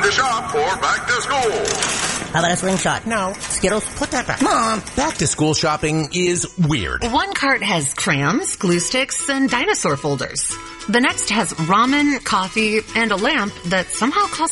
Time to shop for back to school. How about a slingshot? No. Skittles, put that back. Mom! Back to school shopping is weird. One cart has crayons, glue sticks, and dinosaur folders. The next has ramen, coffee, and a lamp that somehow costs